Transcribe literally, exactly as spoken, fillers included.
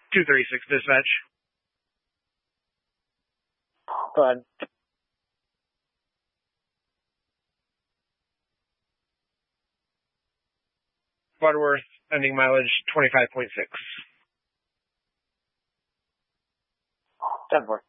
two thirty-six dispatch. Go ahead. Butterworth, ending mileage twenty-five point six. ten four.